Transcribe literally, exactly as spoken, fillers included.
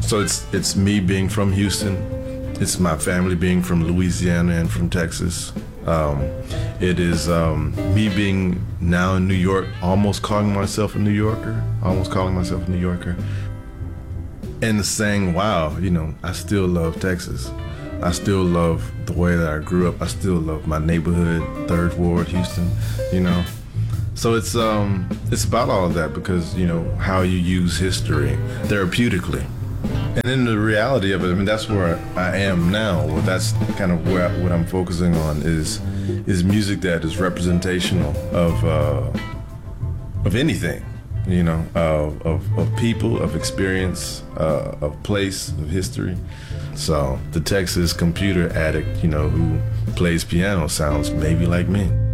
So it's it's me being from Houston. It's my family being from Louisiana and from Texas. Um, it is um, me being now in New York, almost calling myself a New Yorker, almost calling myself a New Yorker, and saying, wow, you know, I still love Texas. I still love the way that I grew up. I still love my neighborhood, Third Ward, Houston, you know. So it's um, it's about all of that because, you know, how you use history therapeutically. And in the reality of it, I mean, that's where I am now. Well, that's kind of where what I'm focusing on is is music that is representational of uh, of anything, you know, of, of, of people, of experience, uh, of place, of history. So the Texas computer addict, you know, who plays piano sounds maybe like me.